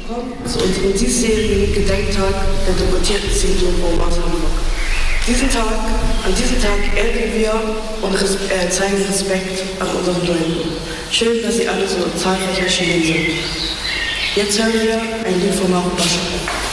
Willkommen zu unserem diesjährigen Gedenktag der deportierten Sinti-Roma aus Hamburg. An diesem Tag ehren wir und zeigen Respekt an unseren Leuten. Schön, dass Sie alle so zahlreich erschienen sind. Jetzt hören wir ein Lied von Marco Bascha.